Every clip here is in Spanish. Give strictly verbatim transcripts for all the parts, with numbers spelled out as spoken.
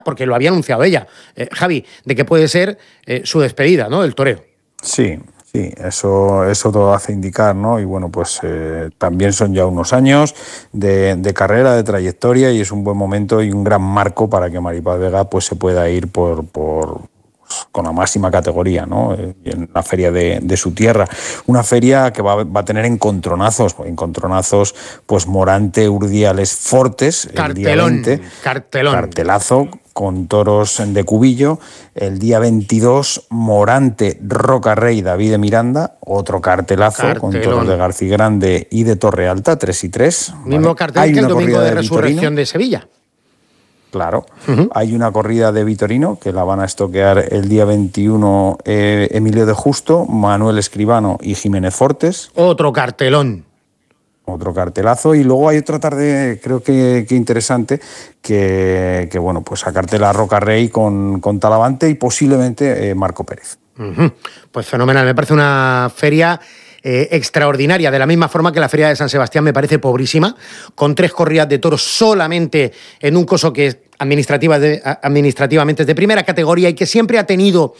porque lo había anunciado ella, eh, Javi, de que puede ser eh, su despedida, ¿no?, del toreo. Sí, sí, eso, eso todo hace indicar, ¿no? Y bueno, pues eh, también son ya unos años de, de carrera, de trayectoria, y es un buen momento y un gran marco para que Maripaz Vega pues se pueda ir por... por con la máxima categoría, ¿no?, en la feria de, de su tierra. Una feria que va, va a tener encontronazos, encontronazos, pues Morante, Urdiales, Fortes, Cartelón, el día veinte, cartelón. cartelazo, con toros de Cubillo. El día veintidós, Morante, Roca Rey, David de Miranda, otro cartelazo, cartelón, con toros de García Grande y de Torre Alta, tres y tres. Mismo ¿vale? cartel Hay que el una domingo de, de Resurrección Vitorino. de Sevilla. Claro, uh-huh. Hay una corrida de Vitorino que la van a estoquear el día veintiuno, eh, Emilio de Justo, Manuel Escribano y Jiménez Fortes. Otro cartelón. Otro cartelazo. Y luego hay otra tarde, creo que, que interesante, que, que bueno, pues a cartela Roca Rey con, con Talavante y posiblemente eh, Marco Pérez. Uh-huh. Pues fenomenal, me parece una feria Eh, extraordinaria, de la misma forma que la Feria de San Sebastián me parece pobrísima, con tres corridas de toros solamente en un coso que administrativa de, administrativamente es de primera categoría y que siempre ha tenido,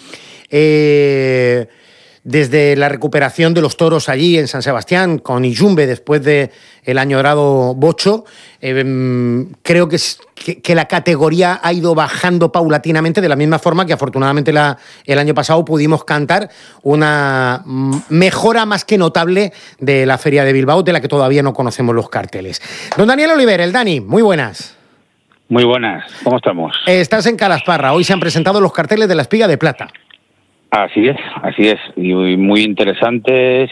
eh, desde la recuperación de los toros allí en San Sebastián, con Iyumbe después del año dorado Bocho, eh, creo que, que, que la categoría ha ido bajando paulatinamente, de la misma forma que afortunadamente la, el año pasado pudimos cantar una mejora más que notable de la Feria de Bilbao, de la que todavía no conocemos los carteles. Don Daniel Oliver, el Dani, muy buenas. Muy buenas, ¿cómo estamos? Eh, estás en Calasparra, hoy se han presentado los carteles de la Espiga de Plata. Así es, así es, y muy interesantes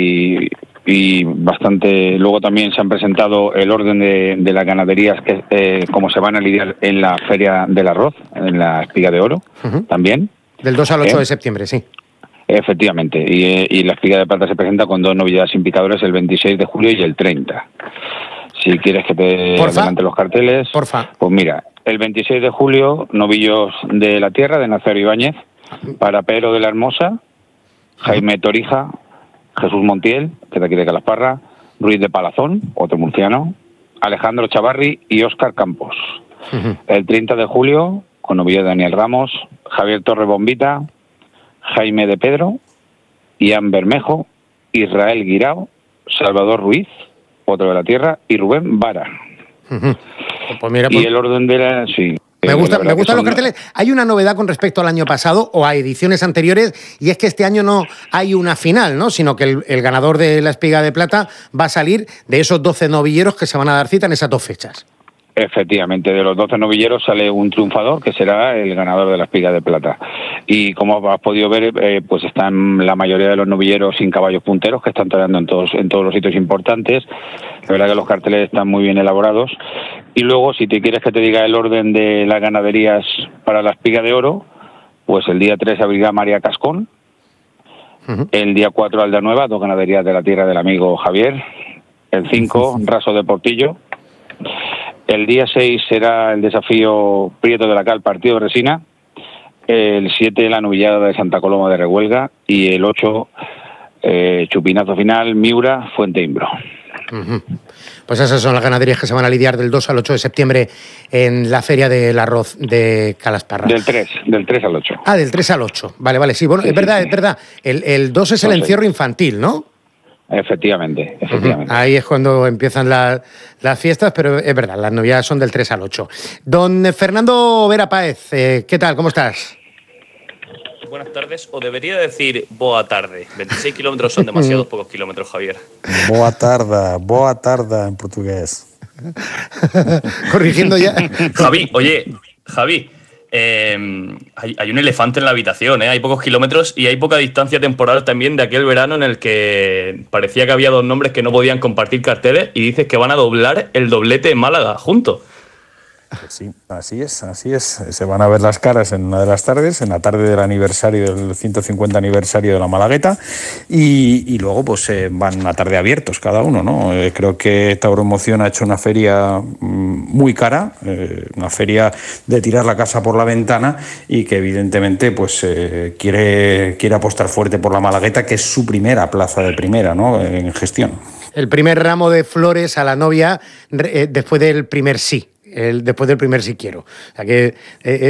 y, y bastante. Luego también se han presentado el orden de, de las ganaderías, que eh, cómo se van a lidiar en la Feria del Arroz, en la Espiga de Oro, uh-huh. también. Del dos al ocho ¿Eh? de septiembre, sí. Efectivamente, y, y la Espiga de Plata se presenta con dos novedades sin picadores, el veintiséis de julio y el treinta. Si quieres que te Porfa. adelante los carteles, Porfa. Pues mira, el veintiséis de julio, novillos de la tierra, de Nazario Ibáñez, para Pedro de la Hermosa, Jaime Torija, Jesús Montiel, que es de aquí de Calasparra, Ruiz de Palazón, otro murciano, Alejandro Chavarri y Óscar Campos. Uh-huh. El treinta de julio, con novillo de Daniel Ramos, Javier Torre Bombita, Jaime de Pedro, Ian Bermejo, Israel Guirao, Salvador Ruiz, otro de la tierra, y Rubén Vara. Uh-huh. Pues mira, pues... Y el orden de la... Sí. Me, gusta, me gustan los carteles. Hay una novedad con respecto al año pasado o a ediciones anteriores, y es que este año no hay una final, ¿no?, sino que el, el ganador de la Espiga de Plata va a salir de esos doce novilleros que se van a dar cita en esas dos fechas. Efectivamente, de los doce novilleros sale un triunfador que será el ganador de la Espiga de Plata. Y como has podido ver, eh, pues están la mayoría de los novilleros sin caballos punteros, que están toreando en todos, en todos los sitios importantes. La verdad que los carteles están muy bien elaborados. Y luego, si te quieres que te diga el orden de las ganaderías para la Espiga de Oro, pues el día tres abriga María Cascón, uh-huh. el día cuatro Alda Nueva, dos ganaderías de la tierra del amigo Javier, el cinco Raso de Portillo, el día seis será el desafío Prieto de la Cal, Partido de Resina, el siete la novillada de Santa Coloma de Rehuelga y el ocho eh, Chupinazo Final, Miura, Fuente Imbro. Uh-huh. Pues esas son las ganaderías que se van a lidiar del dos al ocho de septiembre en la Feria del Arroz de Calasparra. Del tres, del tres al ocho. Ah, del tres al ocho. Vale, vale, sí, bueno, sí, es verdad, sí, sí. es verdad. El, el dos es el Entonces, encierro infantil, ¿no? Efectivamente, efectivamente. Uh-huh. Ahí es cuando empiezan la, las fiestas, pero es verdad, las novedades son del tres al ocho. Don Fernando Vera Páez, eh, ¿qué tal? ¿Cómo estás? Buenas tardes, o debería decir boa tarde. veintiséis kilómetros son demasiados pocos kilómetros, Javier. Boa tarda, boa tarda en portugués. Corrigiendo ya. Javi, oye, Javi, eh, hay, hay un elefante en la habitación, ¿eh? Hay pocos kilómetros y hay poca distancia temporal también de aquel verano en el que parecía que había dos nombres que no podían compartir carteles y dices que van a doblar el doblete en Málaga juntos. Sí, así es, así es. Se van a ver las caras en una de las tardes, en la tarde del aniversario, del ciento cincuenta aniversario de la Malagueta, y, y luego pues eh, van a tarde abiertos cada uno, ¿no? Eh, creo que Tauromoción ha hecho una feria mm, muy cara, eh, una feria de tirar la casa por la ventana y que evidentemente pues eh, quiere, quiere apostar fuerte por la Malagueta, que es su primera plaza de primera, ¿no?, en gestión. El primer ramo de flores a la novia eh, después del primer sí. el, después del primer si quiero. O sea que eh,